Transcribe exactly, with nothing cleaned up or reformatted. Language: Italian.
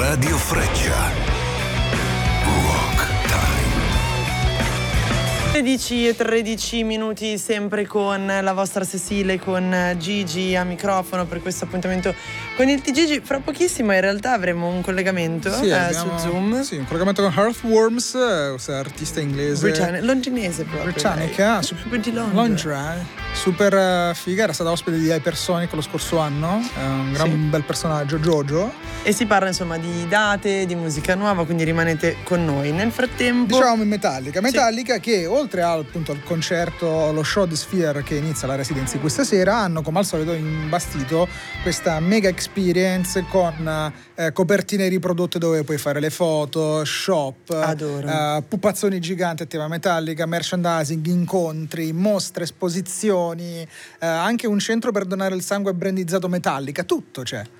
Radio Freccia. Rock Time. tredici e tredici minuti, sempre con la vostra Cecile, con Gigi a microfono per questo appuntamento con il T G G. Fra pochissimo in realtà avremo un collegamento sì, eh, abbiamo, su Zoom. Sì, un collegamento con Earthworms, questa artista inglese. Britannica, londinese proprio. Britannica, lei. Di Londra. Londra. Super figa, era stata ospite di Hypersonic lo scorso anno, è un gran sì. bel personaggio, Jojo. E si parla insomma di date, di musica nuova, quindi rimanete con noi. Nel frattempo diciamo in Metallica, Metallica sì. che oltre al, appunto, al concerto, lo show The Sphere che inizia la residenza questa sera, hanno come al solito imbastito questa mega experience con eh, copertine riprodotte dove puoi fare le foto, shop, eh, pupazzoni giganti a tema Metallica, merchandising, incontri, mostre, esposizioni, eh, anche un centro per donare il sangue brandizzato Metallica, tutto c'è.